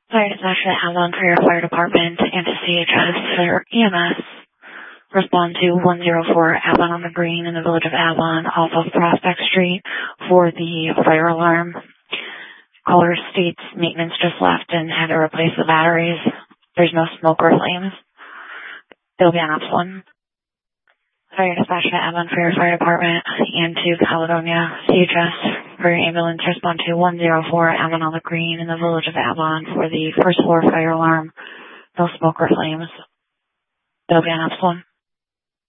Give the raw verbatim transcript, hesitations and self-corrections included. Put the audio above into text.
Fire dispatch to Avalon for your fire department and to C H S for E M S. Respond to one zero four Avalon on the Green in the village of Avalon off of Prospect Street for the fire alarm. Caller states maintenance just left and had to replace the batteries. There's no smoke or flames. They'll be on ops one. Fire dispatch to Avalon for your fire department and to Caledonia C H S for your ambulance. Respond to one zero four Avalon on the Green in the village of Avalon for the first floor fire alarm. No smoke or flames. They'll be on ops one.